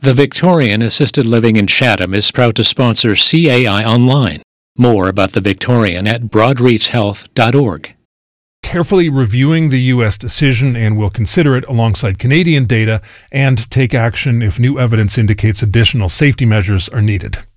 The Victorian Assisted Living in Chatham is proud to sponsor CAI Online. More about the Victorian at broadreachhealth.org. Carefully reviewing the U.S. decision and will consider it alongside Canadian data and take action if new evidence indicates additional safety measures are needed.